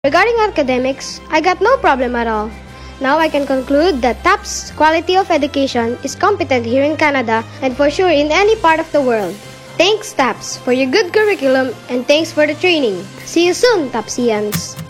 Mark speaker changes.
Speaker 1: Regarding academics, I got no problem at all. Now I can conclude that TAP's quality of education is competent here in Canada and for sure in any part of the world. Thanks TAPS for your good curriculum and thanks for the training. See you soon, TAPSians!